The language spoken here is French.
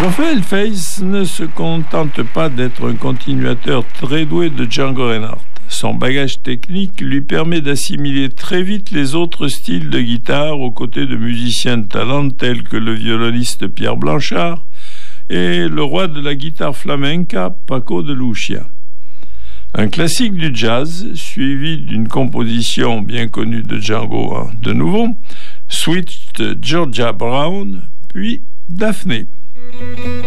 Raphaël Faze ne se contente pas d'être un continuateur très doué de Django Reinhardt. Son bagage technique lui permet d'assimiler très vite les autres styles de guitare aux côtés de musiciens de talent tels que le violoniste Pierre Blanchard et le roi de la guitare flamenca Paco de Lucia. Un classique du jazz, suivi d'une composition bien connue de Django de nouveau, Sweet Georgia Brown, puis Daphné.